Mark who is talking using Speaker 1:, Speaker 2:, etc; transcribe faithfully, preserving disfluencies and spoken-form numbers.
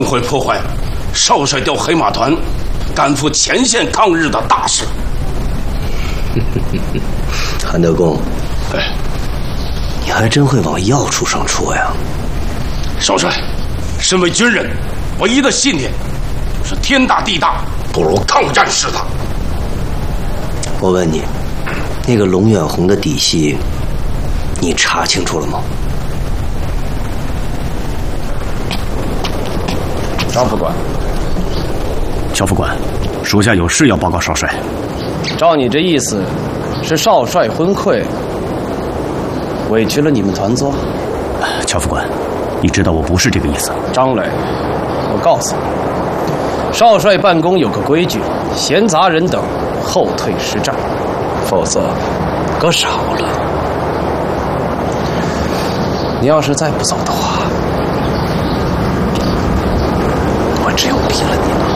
Speaker 1: 会破坏少帅调黑马团赶赴前线抗日的大事。
Speaker 2: 韩德公，
Speaker 1: 哎，
Speaker 2: 你还真会往要处上说呀。
Speaker 1: 少帅，身为军人，唯一的信念就是天大地大，不如抗战是大。
Speaker 2: 我问你，那个龙远红的底细，你查清楚了吗？
Speaker 3: 张副官，
Speaker 4: 乔副官，属下有事要报告少帅。
Speaker 3: 照你这意思，是少帅昏聩，委屈了你们团座？
Speaker 4: 乔副官，你知道我不是这个意思。
Speaker 3: 张磊，我告诉你，少帅办公有个规矩，闲杂人等后退十丈，否则可少了。你要是再不走的话，我只有毙了你了。